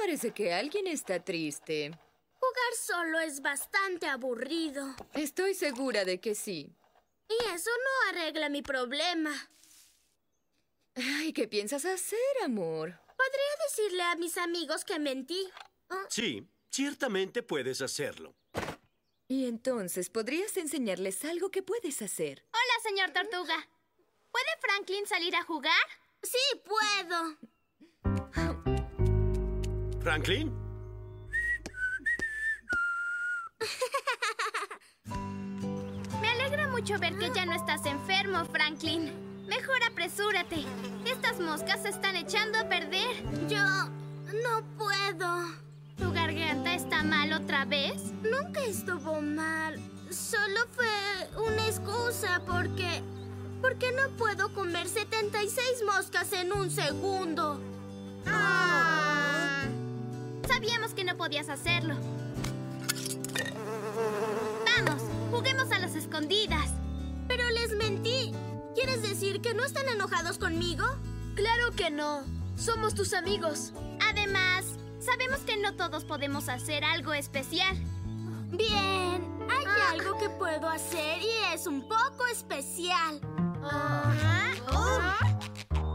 Parece que alguien está triste. Jugar solo es bastante aburrido. Estoy segura de que sí. Y eso no arregla mi problema. Ay, ¿qué piensas hacer, amor? Podría decirle a mis amigos que mentí. Sí, ciertamente puedes hacerlo. Y entonces podrías enseñarles algo que puedes hacer. Hola, señor Tortuga. ¿Puede Franklin salir a jugar? Sí, puedo. ¿Franklin? Me alegra mucho ver que ya no estás enfermo, Franklin. Mejor apresúrate. Estas moscas se están echando a perder. Yo no puedo. ¿Tu garganta está mal otra vez? Nunca estuvo mal. Solo fue una excusa porque no puedo comer 76 moscas en un segundo. Sabíamos que no podías hacerlo. Vamos, juguemos a las escondidas. Pero les mentí. ¿Quieres decir que no están enojados conmigo? Claro que no. Somos tus amigos. Además, sabemos que no todos podemos hacer algo especial. Bien, hay algo que puedo hacer y es un poco especial.